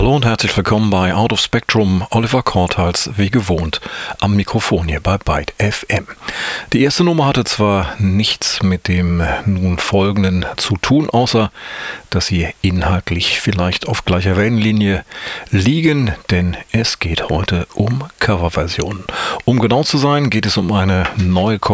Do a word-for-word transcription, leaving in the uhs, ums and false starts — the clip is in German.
Hallo und herzlich willkommen bei Out of Spectrum. Oliver Korthals, wie gewohnt, am Mikrofon hier bei Byte F M. Die erste Nummer hatte zwar nichts mit dem nun folgenden zu tun, außer dass sie inhaltlich vielleicht auf gleicher Wellenlinie liegen, denn es geht heute um Coverversionen. Um genau zu sein, geht es um eine neue